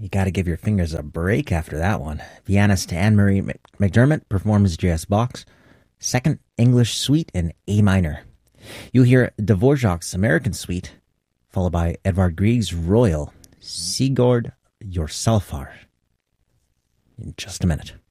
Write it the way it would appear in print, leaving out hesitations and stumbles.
You got to give your fingers a break after that one. Pianist Anne-Marie McDermott performs J.S. Bach's Second English Suite in A minor. You'll hear Dvorak's American Suite, followed by Edvard Grieg's Royal, Sigurd Jorsalfar, in just a minute.